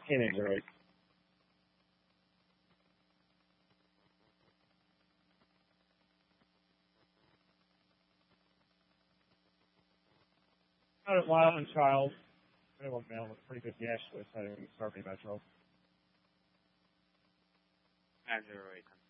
Teenager, right? Got it, Wild and Child. Anyone male with pretty good gash list. I didn't start me Metro. Android.